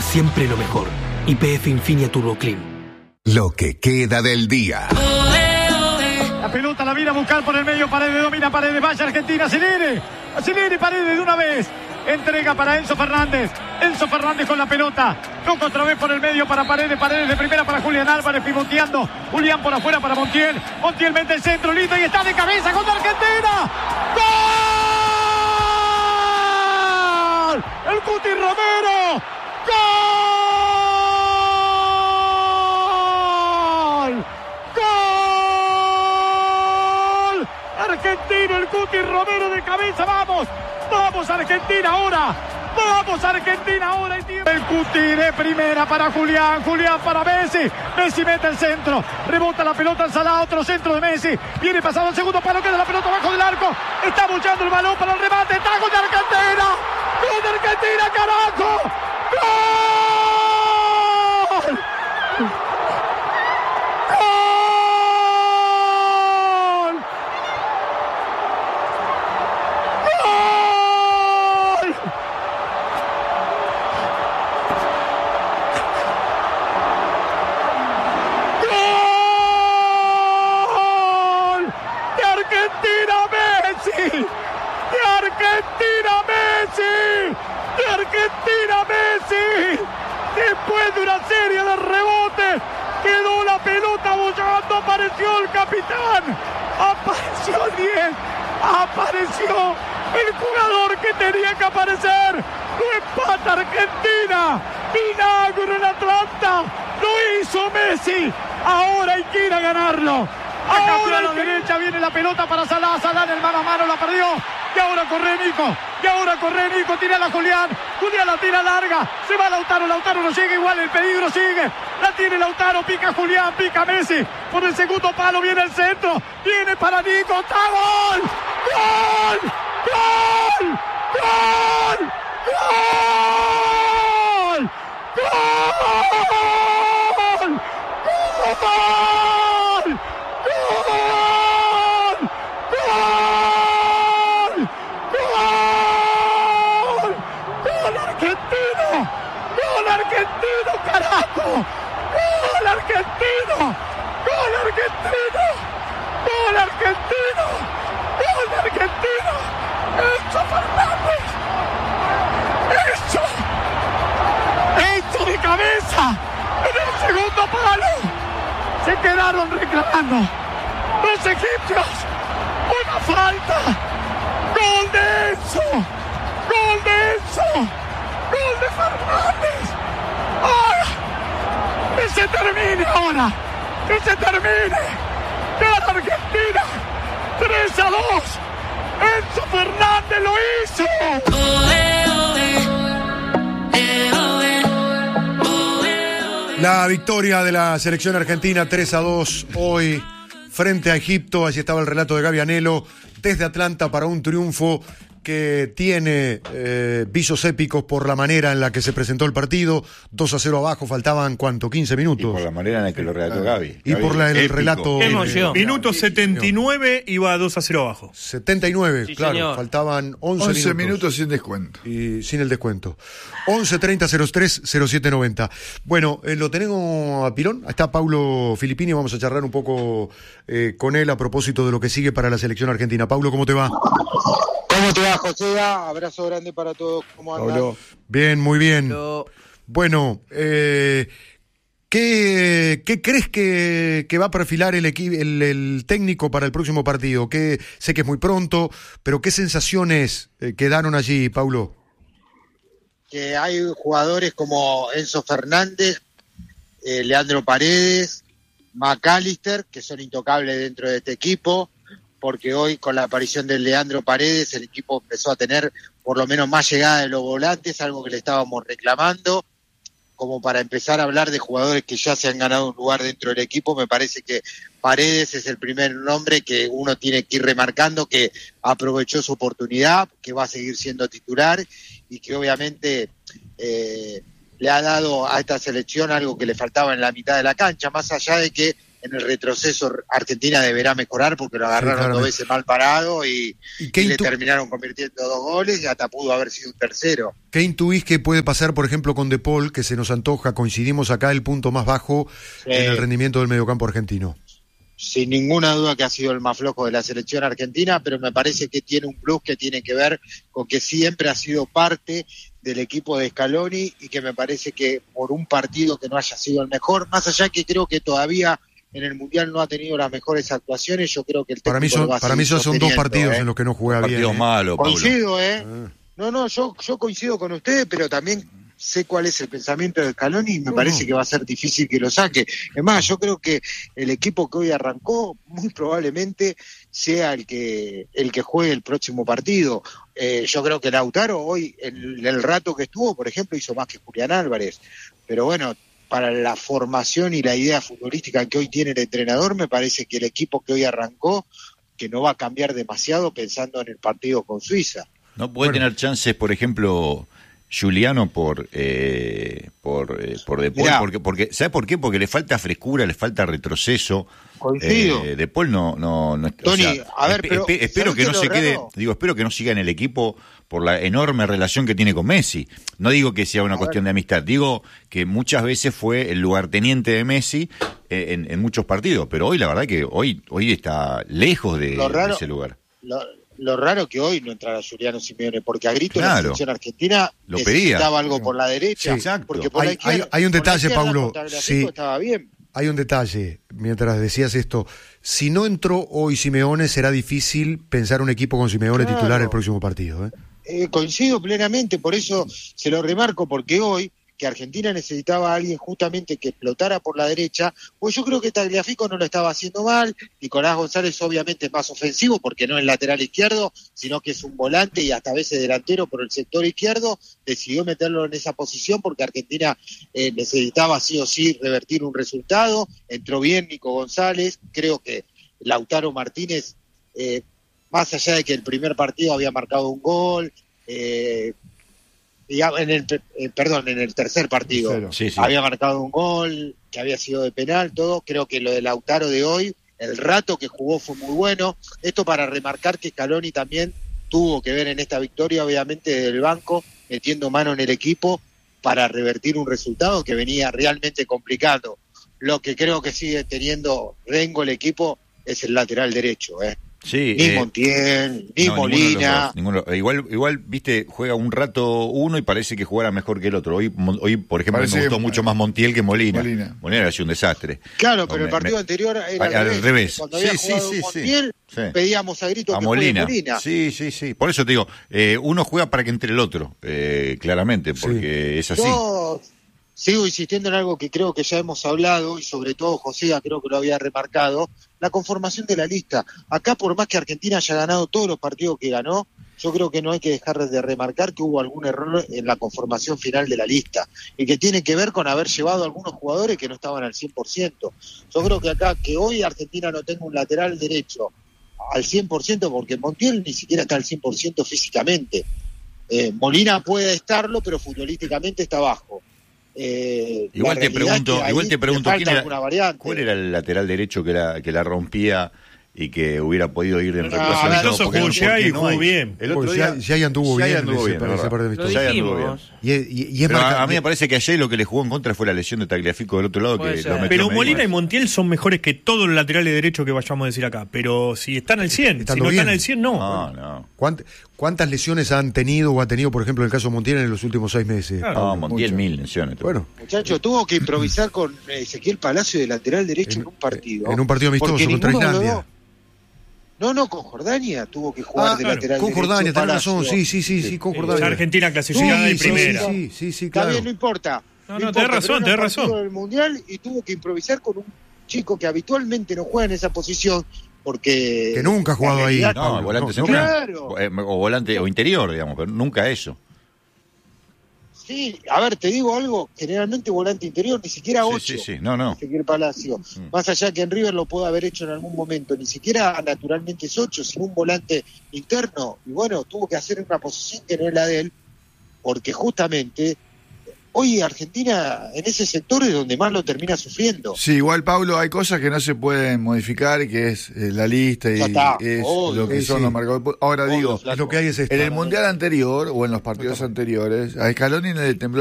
siempre lo mejor. YPF Infinia Turbo Clean. Lo que queda del día. La pelota la viene a buscar por el medio, Paredes domina, Paredes, vaya Argentina, acelere Paredes de una vez. Entrega para Enzo Fernández con la pelota, toca otra vez por el medio para Paredes de primera para Julián Álvarez, pivoteando, Julián por afuera para Montiel mete el centro, lindo y está de cabeza contra Argentina. ¡Gol! El Cuti Romero, ¡gol! Argentina, el Cuti Romero de cabeza, vamos Argentina ahora, el Cuti de primera para Julián para Messi mete el centro, rebota la pelota al Salah, otro centro de Messi, viene pasado el segundo palo, queda la pelota abajo del arco, está buchando el balón para el remate, está con Argentina, carajo, ¡gol! De Argentina Messi, después de una serie de rebotes, quedó la pelota bollando, apareció el capitán, apareció el 10, apareció el jugador que tenía que aparecer, lo empata Argentina, milagro en Atlanta, lo hizo Messi, ahora hay que ir a ganarlo. Ahora a la derecha viene la pelota para Salah en el mano a mano la perdió. Y ahora corre Nico, tira a Julián la tira larga, se va Lautaro no llega igual, el peligro sigue, la tiene Lautaro, pica Julián, pica Messi, por el segundo palo viene el centro, viene para Nico, ¡está gol! ¡Gol argentino! ¡Enzo Fernández! ¡Enzo de cabeza! ¡En el segundo palo! Se quedaron reclamando los egipcios una falta. ¡Gol de Enzo! ¡Gol de Fernández! ¡Ahora! ¡Que se termine ahora! ¡Que se termine! ¡Gana Argentina! 3-2. Enzo Fernández lo hizo. La victoria de la selección argentina 3-2 hoy frente a Egipto. Allí estaba el relato de Gaby Anelo desde Atlanta para un triunfo que tiene visos épicos por la manera en la que se presentó el partido. 2-0 abajo, faltaban ¿cuánto? 15 minutos. Y por la manera en la que lo relató Gaby. Y por el relato. ¡Qué emoción! Minuto 79 iba 2-0 abajo. 79, sí, claro. Señor. Faltaban 11 minutos sin descuento. Y sin el descuento. 11-30-03-0790. Bueno, lo tenemos a Pirón. Está Paulo Filippini. Vamos a charlar un poco con él a propósito de lo que sigue para la selección argentina. Paulo, ¿cómo te va? ¿Cómo te va, José? Abrazo grande para todos. ¿Cómo andan? Paulo. Bien, muy bien. Paulo. Bueno, ¿qué crees que va a perfilar el técnico para el próximo partido? Sé que es muy pronto, pero ¿qué sensaciones quedaron allí, Paulo? Que hay jugadores como Enzo Fernández, Leandro Paredes, McAllister, que son intocables dentro de este equipo, porque hoy con la aparición de Leandro Paredes el equipo empezó a tener por lo menos más llegada de los volantes, algo que le estábamos reclamando, como para empezar a hablar de jugadores que ya se han ganado un lugar dentro del equipo. Me parece que Paredes es el primer nombre que uno tiene que ir remarcando, que aprovechó su oportunidad, que va a seguir siendo titular y que obviamente le ha dado a esta selección algo que le faltaba en la mitad de la cancha, más allá de que en el retroceso Argentina deberá mejorar porque lo agarraron 2 veces mal parado y le terminaron convirtiendo 2 goles y hasta pudo haber sido un tercero. ¿Qué intuís que puede pasar, por ejemplo, con De Paul, que se nos antoja, coincidimos acá, el punto más bajo en el rendimiento del mediocampo argentino? Sin ninguna duda que ha sido el más flojo de la selección argentina, pero me parece que tiene un plus que tiene que ver con que siempre ha sido parte del equipo de Scaloni y que me parece que por un partido que no haya sido el mejor, más allá que creo que todavía en el Mundial no ha tenido las mejores actuaciones, yo creo que el técnico para mí son 2 partidos en los que no juega bien. Partidos malos, Paulo. Coincido, No, yo coincido con ustedes, pero también sé cuál es el pensamiento de Scaloni y me parece que va a ser difícil que lo saque. Es más, yo creo que el equipo que hoy arrancó muy probablemente sea el que juegue el próximo partido. Yo creo que Lautaro hoy, en el rato que estuvo, por ejemplo, hizo más que Julián Álvarez. Pero bueno, para la formación y la idea futbolística que hoy tiene el entrenador, me parece que el equipo que hoy arrancó, que no va a cambiar demasiado pensando en el partido con Suiza. No puede tener chances, por ejemplo, Giuliano por De Paul, porque ¿sabe por qué? Porque le falta frescura, le falta retroceso. Coincido. De Paul no Tony, o sea, a ver, pero espero que no se quede, espero que no siga en el equipo por la enorme relación que tiene con Messi. No digo que sea una cuestión de amistad, digo que muchas veces fue el lugarteniente de Messi en muchos partidos, pero hoy la verdad que hoy está lejos de ese lugar. Lo raro que hoy no entrara Giuliano Simeone, porque a grito la selección argentina lo necesitaba algo por la derecha. Sí, exacto. Porque por la izquierda, hay un detalle, Paulo. Sí, estaba bien. Hay un detalle, mientras decías esto. Si no entró hoy Simeone, será difícil pensar un equipo con Simeone titular el próximo partido. Coincido plenamente, por eso se lo remarco, porque hoy que Argentina necesitaba a alguien justamente que explotara por la derecha, pues yo creo que Tagliafico no lo estaba haciendo mal. Nicolás González obviamente es más ofensivo porque no es lateral izquierdo, sino que es un volante y hasta a veces delantero por el sector izquierdo. Decidió meterlo en esa posición porque Argentina necesitaba sí o sí revertir un resultado. Entró bien Nico González, creo que Lautaro Martínez, más allá de que el primer partido había marcado un gol, en el tercer partido había marcado un gol que había sido de penal, todo. Creo que lo de Lautaro de hoy, el rato que jugó fue muy bueno. Esto para remarcar que Scaloni también tuvo que ver en esta victoria, obviamente del banco, metiendo mano en el equipo para revertir un resultado que venía realmente complicado. Lo que creo que sigue teniendo rengo el equipo es el lateral derecho, Sí, ni Montiel, ni Molina. Ninguno. Igual, viste, juega un rato uno y parece que jugara mejor que el otro. Hoy por ejemplo, me gustó mucho más Montiel que Molina. Molina ha sido un desastre. Claro, pero el partido anterior era al revés. Cuando había jugado Montiel, pedíamos a gritos que Molina. Juegue Molina. Sí. Por eso te digo, uno juega para que entre el otro, claramente, porque es así. Yo sigo insistiendo en algo que creo que ya hemos hablado, y sobre todo José creo que lo había remarcado, la conformación de la lista. Acá, por más que Argentina haya ganado todos los partidos que ganó, yo creo que no hay que dejar de remarcar que hubo algún error en la conformación final de la lista, y que tiene que ver con haber llevado a algunos jugadores que no estaban al 100%. Yo creo que acá, que hoy Argentina no tenga un lateral derecho al 100%, porque Montiel ni siquiera está al 100% físicamente. Molina puede estarlo, pero futbolísticamente está bajo. Igual te pregunto, ¿cuál era el lateral derecho que la rompía y que hubiera podido ir en reemplazo? Jugó bien. El otro día ya anduvo bien. A mí me parece que ayer lo que le jugó en contra fue la lesión de Tagliafico del otro lado. Pero Molina y Montiel son mejores que todos los laterales derechos que vayamos a decir acá. Pero si están al 100, si no están al 100, no. ¿Cuántas lesiones han tenido o ha tenido, por ejemplo, el caso de Montiel en los últimos 6 meses? No, Montiel 1000 lesiones. Bueno. Muchacho, tuvo que improvisar con Ezequiel Palacio de lateral derecho en un partido. En un partido amistoso contra Islandia. No, con Jordania tuvo que jugar de lateral con derecho. Con Jordania, tenés razón, sí, con Jordania. Argentina clasificada de primera. Sí, claro. Está bien, no importa. Tenés razón. El Mundial y tuvo que improvisar con un chico que habitualmente no juega en esa posición, porque... Que nunca ha jugado ahí. No, volante central. Claro. O volante, o interior, digamos, pero nunca eso. Sí, a ver, te digo algo, generalmente volante interior, ni siquiera 8. Sí, no. Ezequiel Palacio. Más allá que en River lo pueda haber hecho en algún momento, ni siquiera naturalmente es 8, sino un volante interno. Y bueno, tuvo que hacer una posición que no es la de él, porque justamente hoy Argentina en ese sector es donde más lo termina sufriendo. Sí, igual, Pablo, hay cosas que no se pueden modificar, que es la lista y es lo que son los marcadores. Ahora digo, lo que hay es esto. En el Mundial anterior o en los partidos anteriores, a Scaloni le tembló